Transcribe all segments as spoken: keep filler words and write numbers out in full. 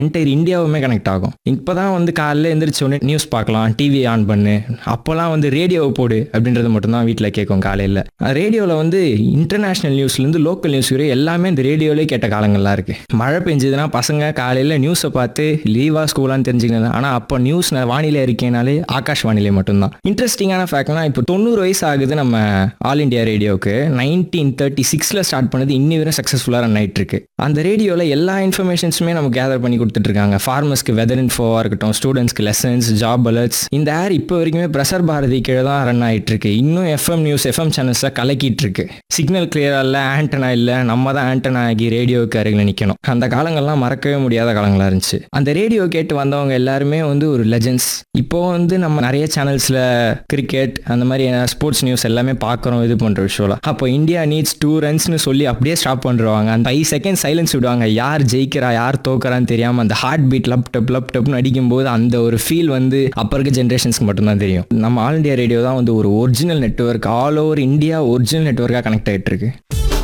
Entire இந்தியாவுமே connect ஆகும். இப்போ தான் வந்து காலையில் எந்திரிச்ச உடனே நியூஸ் பார்க்கலாம், டிவி ஆன் பண்ணு, அப்போல்லாம் வந்து ரேடியோவை போடு அப்படின்றது மட்டும்தான் வீட்டில் கேட்கும் காலையில். ரேடியோவில் வந்து இன்டர்நேஷ்னல் நியூஸ்லேருந்து லோக்கல் நியூஸ் வரை எல்லாமே இந்த ரேடியோவிலே கேட்ட காலங்கள்லாம் இருக்குது. மழை பெஞ்சதுன்னா பசங்க காலையில் நியூஸை பார்த்து லீவா ஸ்கூலான்னு தெரிஞ்சுக்கணும். ஆனால் அப்போ நியூஸ் வானிலை இருக்கேனாலே ஆகாஷ் வானிலை மட்டும்தான். இன்ட்ரெஸ்டிங்கான ஃபேக்ட்னா இப்போ தொண்ணூறு வயசு ஆகுது நம்ம ஆல் இண்டியா ரேடியோவுக்கு. நைன்டீன் தேர்ட்டி சிக்ஸில் ஸ்டார்ட் பண்ணது இன்னி வரை சக்ஸஸ்ஃபுல்லாக ரன் ஆகிட்டு இருக்கு. அந்த ரேடியோவில் எல்லா இன்ஃபர்மேஷன்ஸுமே நமக்கு கேதர் பண்ணி கொடுத்துட்ருக்காங்க. ஃபார்மர்ஸ்க்கு வெதர் இன்ஃபோவாக இருக்கட்டும், ஸ்டூடெண்ட்ஸ்க்கு லெசன்ஸ், ஜாப் அலர்ட்ஸ். இந்த ஏர் இப்போ வரைக்குமே பிரசார் பாரதி கீழே தான் ரன் ஆகிட்டு இருக்கு. இன்னும் எஃப்எம் நியூஸ், எஃப்எம் சேனல்ஸில் கலக்கிட்டு இருக்கு. சிக்னல் கிளியராக இல்லை, ஆண்டனா இல்லை, நம்ம தான் ஆண்டனா ஆகி ரேடியோவுக்கு அருகில் நிற்கணும். அந்த காலங்கள்லாம் மறக்கவே முடியாத காலங்களாக இருந்துச்சு. அந்த ரேடியோ கேட்டு வந்தவங்க எல்லாருமே வந்து ஒரு லெஜெண்ட்ஸ். இப்போ வந்து நம்ம நிறைய சேனல்ஸில் கிரிக்கெட் அந்த மாதிரி ஸ்போர்ட்ஸ் நியூஸ் எல்லாமே பார்க்குறோம், இது பண்ணுற விஷயம்லாம். அப்போ இந்தியா நீட்ஸ் டூ ரன்ஸ்னு சொல்லி அப்படியே ஸ்டாப் பண்ணுறாங்க. அந்த ஃபைவ் செகண்ட் சைலன்ஸ் விடுவாங்க. யார் ஜெயிக்கிறா யார் தோக்குறான்னு தெரியாமல் அந்த ஹார்ட் பீட் லப் டப் லப் டப்னு அடிக்கும்போது அந்த ஒரு ஃபீல் வந்து அப்போ இருக்க ஜென்ரேஷன்ஸ்க்கு மட்டும்தான் தெரியும். நம்ம ஆல் இண்டியா ரேடியோ தான் வந்து ஒரு original network, all over India original நெட்வொர்க்காக கனெக்ட் ஆகிட்டு இருக்கு.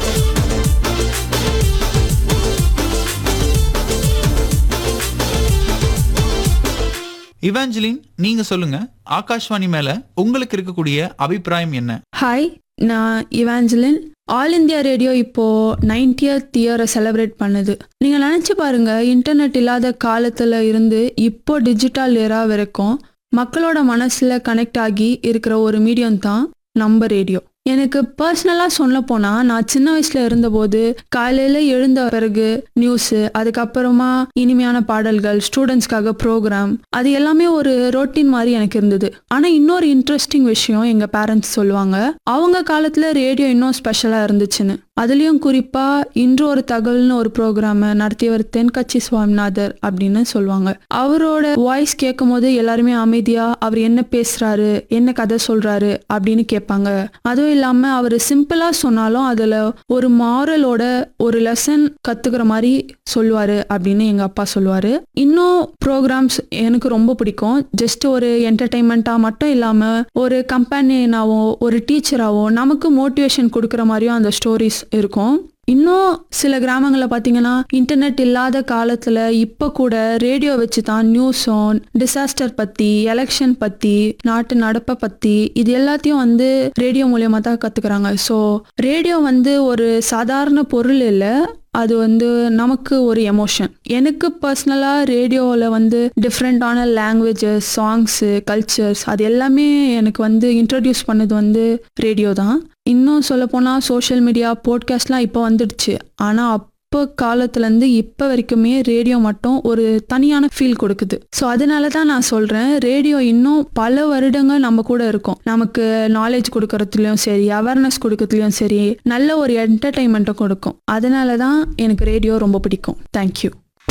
இவாஞ்சலின், நீங்க சொல்லுங்க, ஆகாஷ்வாணி மேல உங்களுக்கு இருக்கக்கூடிய அபிப்பிராயம் என்ன? ஹாய், நான் இவாஞ்சலின். ஆல் இந்தியா ரேடியோ இப்போ நைன்டியத் இயரை செலிப்ரேட் பண்ணுது. நீங்க நினைச்சு பாருங்க, இன்டர்நெட் இல்லாத காலத்துல இருந்து இப்போ டிஜிட்டல் ஏரா வரைக்கும் மக்களோட மனசுல கனெக்ட் ஆகி இருக்கிற ஒரு மீடியம் தான் நம்ம ரேடியோ. எனக்கு பர்சனலாக சொல்ல போனால், நான் சின்ன வயசில் இருந்தபோது காலையில் எழுந்த பிறகு நியூஸு, அதுக்கப்புறமா இனிமையான பாடல்கள், ஸ்டூடெண்ட்ஸ்க்காக ப்ரோக்ராம், அது எல்லாமே ஒரு ரொட்டீன் மாதிரி எனக்கு இருந்தது. ஆனால் இன்னொரு இன்ட்ரெஸ்டிங் விஷயம் எங்கள் பேரண்ட்ஸ் சொல்லுவாங்க, அவங்க காலத்தில் ரேடியோ இன்னும் ஸ்பெஷலாக இருந்துச்சுன்னு. அதுலேயும் குறிப்பாக இன்று ஒரு தகவல்னு ஒரு ப்ரோக்ராமை நடத்தியவர் தென்கட்சி சுவாமிநாதர் அப்படின்னு சொல்லுவாங்க. அவரோட வாய்ஸ் கேட்கும் போது எல்லாருமே அமைதியாக அவர் என்ன பேசுகிறாரு, என்ன கதை சொல்கிறாரு அப்படின்னு கேட்பாங்க. அதுவும் இல்லாமல் அவர் சிம்பிளாக சொன்னாலும் அதில் ஒரு மாரலோட ஒரு லெசன் கற்றுக்கிற மாதிரி சொல்லுவார் அப்படின்னு எங்கள் அப்பா சொல்லுவார். இன்னும் ப்ரோக்ராம்ஸ் எனக்கு ரொம்ப பிடிக்கும். ஜஸ்ட் ஒரு என்டர்டெயின்மெண்ட்டாக மட்டும் இல்லாமல் ஒரு கம்பெனியனாவோ ஒரு டீச்சராகவோ நமக்கு மோட்டிவேஷன் கொடுக்குற மாதிரியும் அந்த ஸ்டோரிஸ் இருக்கும். இன்னும் சில கிராமங்களில் பார்த்தீங்கன்னா, இன்டர்நெட் இல்லாத காலத்தில் இப்போ கூட ரேடியோ வச்சு தான் நியூஸும், டிசாஸ்டர் பற்றி, எலெக்ஷன் பற்றி, நாட்டு நடப்பை பற்றி, இது எல்லாத்தையும் வந்து ரேடியோ மூலியமாக தான் கற்றுக்குறாங்க. ஸோ ரேடியோ வந்து ஒரு சாதாரண பொருள் இல்லை, அது வந்து நமக்கு ஒரு எமோஷன். எனக்கு பர்சனலாக ரேடியோவில் வந்து டிஃப்ரெண்ட்டான லாங்குவேஜஸ், சாங்ஸு, கல்ச்சர்ஸ், அது எல்லாமே எனக்கு வந்து இன்ட்ரடியூஸ் பண்ணது வந்து ரேடியோ தான். இன்னும் சொல்லப்போனால் சோஷியல் மீடியா, போட்காஸ்ட்லாம் இப்போ வந்துடுச்சு. ஆனால் அப்போ காலத்துலேருந்து இப்போ வரைக்குமே ரேடியோ மட்டும் ஒரு தனியான ஃபீல் கொடுக்குது. ஸோ அதனால தான் நான் சொல்கிறேன், ரேடியோ இன்னும் பல வருடங்கள் நம்ம கூட இருக்கும். நமக்கு நாலேஜ் கொடுக்கறதுலையும் சரி, அவேர்னஸ் கொடுக்கறதுலையும் சரி, நல்ல ஒரு என்டர்டெயின்மெண்ட்டை கொடுக்கும். அதனால தான் எனக்கு ரேடியோ ரொம்ப பிடிக்கும். தேங்க்யூ.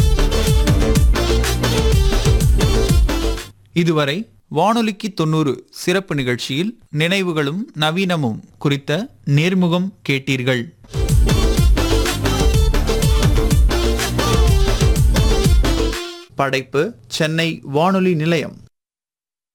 இதுவரை வானொலிக்கு தொண்ணூறு சிறப்பு நிகழ்ச்சியில் நினைவுகளும் நவீனமும் குறித்த நேர்முகம் கேட்டீர்கள். படைப்பு சென்னை வானொலி நிலையம்.